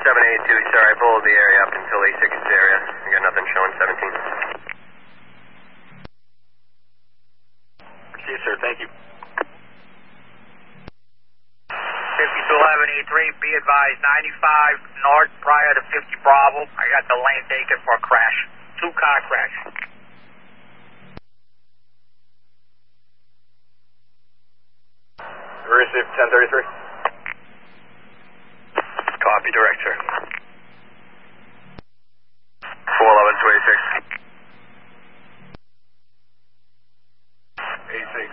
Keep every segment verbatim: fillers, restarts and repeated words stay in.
seven eighty-two, sorry, I pulled the area up until A six's area. I got nothing showing seventeen. Yes, sir, thank you. fifty-two eleven E three, be advised, ninety-five north prior to fifty Bravo. I got the lane taken for a crash. Two car crash. Receive ten thirty-three. Copy, director. four eleven two eight six. eight six.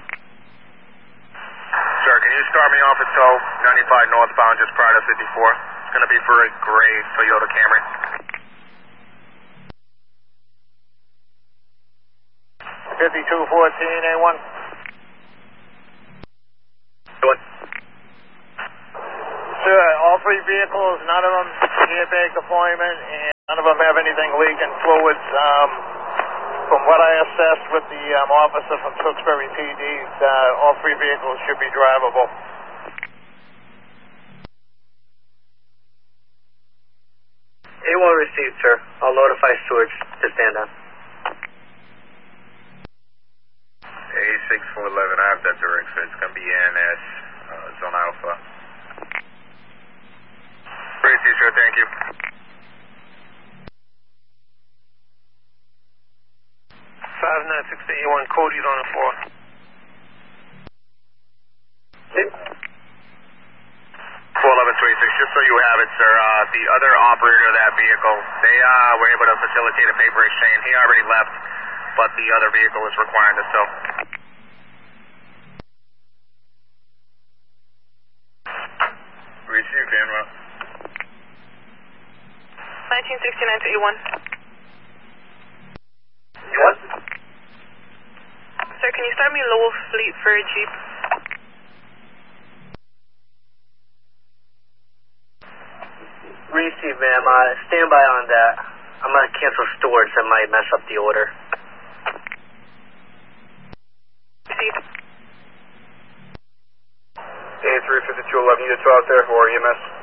Sir, can you start me off at tow, ninety-five northbound, just prior to fifty-four? It's going to be for a gray Toyota Camry. fifty-two fourteen, A one. What? Sir, all three vehicles, none of them airbag deployment, and none of them have anything leaking fluids. Um, from what I assessed with the um, officer from Tewksbury P D, uh, all three vehicles should be drivable. A one received, sir. I'll notify stewards to stand on. A six four eleven, I have that direct, so it's going to be N S, uh, Zone Alpha. Receive, sir, thank you. five nine six to A one, Cody's on the floor. four eleven two eight six, just so you have it, sir, uh, the other operator of that vehicle, they uh, were able to facilitate a paper exchange. He already left, but the other vehicle is requiring to tow. Receive, Camera. nineteen sixty-nine to A one. What? Sir, can you start me low fleet for a Jeep? Receive, ma'am. Uh, stand by on that. I'm going to cancel stewards that might mess up the order. Received. A three fifty-two eleven, you need to tow out there, or E M S?